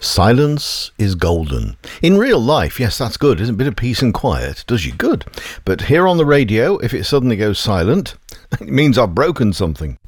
Silence is golden. In real life, yes, that's good. Isn't a bit of peace and quiet does you good. But here on the radio, if it suddenly goes silent, it means I've broken something.